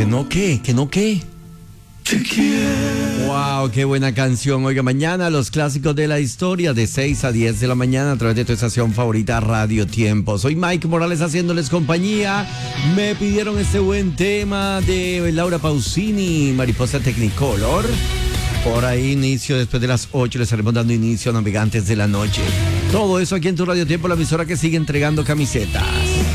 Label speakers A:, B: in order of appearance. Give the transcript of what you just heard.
A: ¿Que no qué? ¿Que no qué?
B: Te quiero.
A: Wow, qué buena canción. Oiga, mañana los clásicos de la historia de 6 a 10 de la mañana a través de tu estación favorita Radio Tiempo. Soy Mike Morales haciéndoles compañía. Me pidieron este buen tema de Laura Pausini, Mariposa Technicolor. Por ahí inicio, después de las 8 les estaremos dando inicio a Navegantes de la Noche. Todo eso aquí en tu Radio Tiempo, la emisora que sigue entregando camisetas.